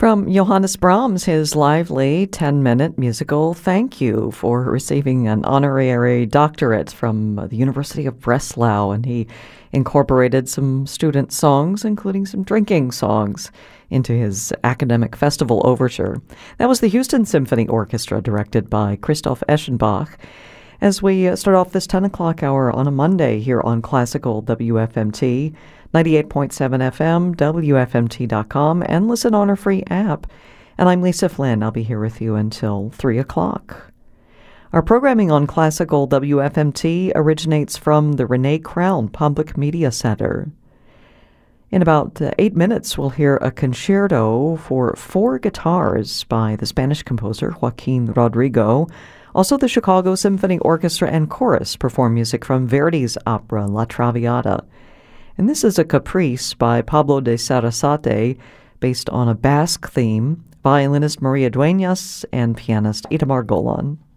From Johannes Brahms, his lively 10-minute musical thank you for receiving an honorary doctorate from the University of Breslau, and he incorporated some student songs, including some drinking songs, into his academic festival overture. That was the Houston Symphony Orchestra, directed by Christoph Eschenbach. As we start off this 10 o'clock hour on a Monday here on Classical WFMT, 98.7 FM, WFMT.com, and listen on our free app. And I'm Lisa Flynn. I'll be here with you until 3 o'clock. Our programming on Classical WFMT originates from the Renee Crown Public Media Center. In about 8 minutes, we'll hear a concerto for 4 guitars by the Spanish composer Joaquin Rodrigo. Also, the Chicago Symphony Orchestra and Chorus perform music from Verdi's opera La Traviata. And this is a caprice by Pablo de Sarasate based on a Basque theme, violinist Maria Dueñas and pianist Itamar Golan.